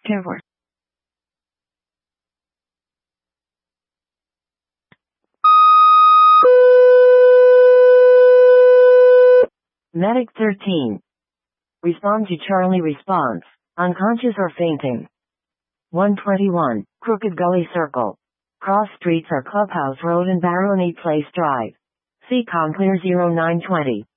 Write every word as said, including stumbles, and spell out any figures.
care word. Medic thirteen. Respond to Charlie response. Unconscious or fainting. one twenty-one. Crooked Gully Circle. Cross streets are Clubhouse Road and Barony Place Drive. C COM clear zero nine twenty.